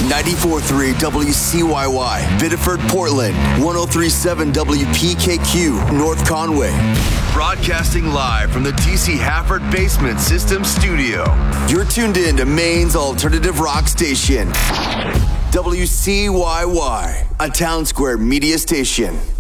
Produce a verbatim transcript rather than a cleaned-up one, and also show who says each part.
Speaker 1: ninety-four point three W C Y Y, Biddeford, Portland, one oh three point seven W P K Q, North Conway. Broadcasting live from the D C Hafford Basement System Studio. You're tuned in to Maine's alternative rock station, W C Y Y, a Town Square media station.